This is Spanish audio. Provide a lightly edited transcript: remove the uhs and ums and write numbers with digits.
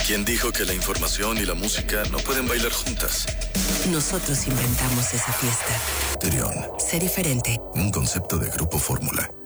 ¿Quién dijo que la información y la música no pueden bailar juntas? Nosotros inventamos esa fiesta. Terión. Sé diferente. Un concepto de Grupo Fórmula.